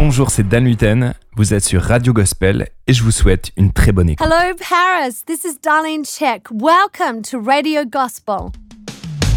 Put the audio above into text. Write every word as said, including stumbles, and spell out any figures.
Bonjour, c'est Dan Luten, vous êtes sur Radio Gospel et je vous souhaite une très bonne écoute. Hello Paris, this is Darlene Check. Welcome to Radio Gospel.